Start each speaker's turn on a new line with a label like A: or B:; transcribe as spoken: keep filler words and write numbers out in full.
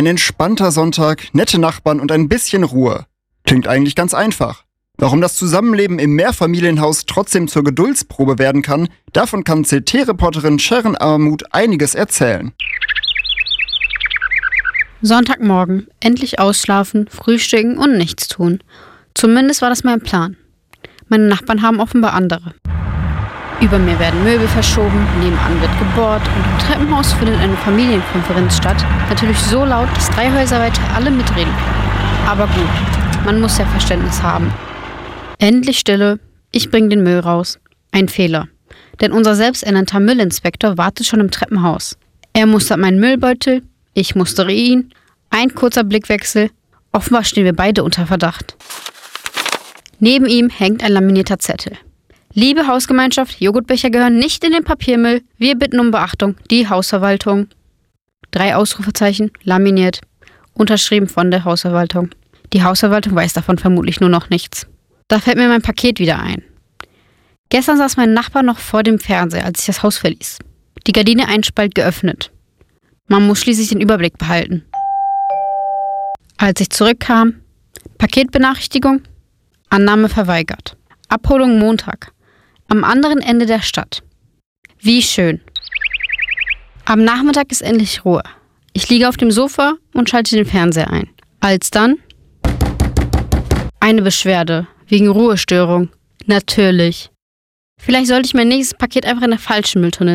A: Ein entspannter Sonntag, nette Nachbarn und ein bisschen Ruhe. Klingt eigentlich ganz einfach. Warum das Zusammenleben im Mehrfamilienhaus trotzdem zur Geduldsprobe werden kann, davon kann C T-Reporterin Sharon Armut einiges erzählen.
B: Sonntagmorgen, endlich ausschlafen, frühstücken und nichts tun. Zumindest war das mein Plan. Meine Nachbarn haben offenbar andere. Über mir werden Möbel verschoben, nebenan wird gebohrt und im Treppenhaus findet eine Familienkonferenz statt. Natürlich so laut, dass drei Häuser weiter alle mitreden können. Aber gut, man muss ja Verständnis haben. Endlich Stille, ich bringe den Müll raus. Ein Fehler. Denn unser selbsternannter Müllinspektor wartet schon im Treppenhaus. Er mustert meinen Müllbeutel, ich mustere ihn. Ein kurzer Blickwechsel. Offenbar stehen wir beide unter Verdacht. Neben ihm hängt ein laminierter Zettel. Liebe Hausgemeinschaft, Joghurtbecher gehören nicht in den Papiermüll. Wir bitten um Beachtung. Die Hausverwaltung. Drei Ausrufezeichen, laminiert. Unterschrieben von der Hausverwaltung. Die Hausverwaltung weiß davon vermutlich nur noch nichts. Da fällt mir mein Paket wieder ein. Gestern saß mein Nachbar noch vor dem Fernseher, als ich das Haus verließ. Die Gardine ein Spalt geöffnet. Man muss schließlich den Überblick behalten. Als ich zurückkam, Paketbenachrichtigung, Annahme verweigert. Abholung Montag. Am anderen Ende der Stadt. Wie schön. Am Nachmittag ist endlich Ruhe. Ich liege auf dem Sofa und schalte den Fernseher ein. Alsdann eine Beschwerde wegen Ruhestörung. Natürlich. Vielleicht sollte ich mein nächstes Paket einfach in der falschen Mülltonne